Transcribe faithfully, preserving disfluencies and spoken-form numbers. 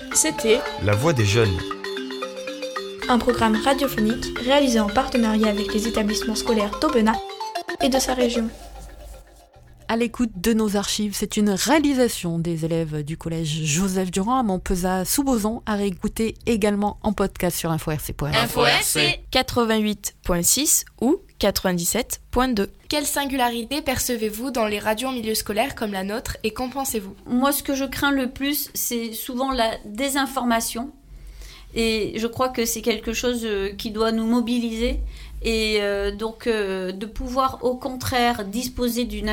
C'était La Voix des Jeunes, un programme radiophonique réalisé en partenariat avec les établissements scolaires d'Aubenas et de sa région. À l'écoute de nos archives, c'est une réalisation des élèves du collège Joseph Durand à Montpezat-Soubozon, à réécouter également en podcast sur info r c point f r. Info R C quatre-vingt-huit virgule six ou quatre-vingt-dix-sept virgule deux. Quelle singularité percevez-vous dans les radios en milieu scolaire comme la nôtre et qu'en pensez-vous ? Moi, ce que je crains le plus, c'est souvent la désinformation. Et je crois que c'est quelque chose qui doit nous mobiliser. Et euh, donc, euh, de pouvoir, au contraire, disposer d'une